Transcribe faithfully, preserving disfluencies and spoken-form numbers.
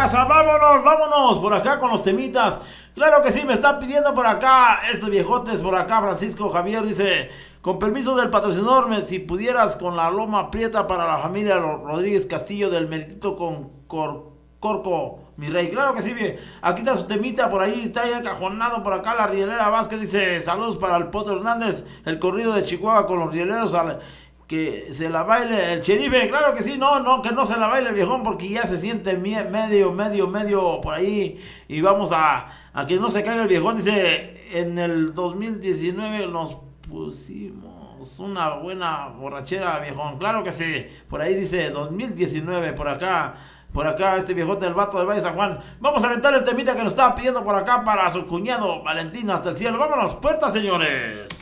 casa. Vámonos, vámonos por acá con los temitas. Claro que sí, me están pidiendo por acá estos viejotes por acá. Francisco Javier dice: con permiso del patrocinador, me- si pudieras con la loma prieta para la familia Rodríguez Castillo del Meritito con Cor- Corco, mi rey. Claro que sí, bien. Aquí está su temita, por ahí está ya encajonado por acá la rielera Vázquez. Dice: saludos para el Poto Hernández, el corrido de Chihuahua con los rieleros. Al, que se la baile el sherife. Claro que sí, no, no, que no se la baile el viejón porque ya se siente mie- medio, medio, medio por ahí. Y vamos a, a que no se caiga el viejón. Dice: en el dos mil diecinueve nos pusimos una buena borrachera, viejón. Claro que sí, por ahí dice dos mil diecinueve, por acá. Por acá, este viejote del vato del Valle San Juan. Vamos a aventar el temita que nos estaba pidiendo por acá para su cuñado Valentín hasta el cielo. Vámonos, puertas, señores.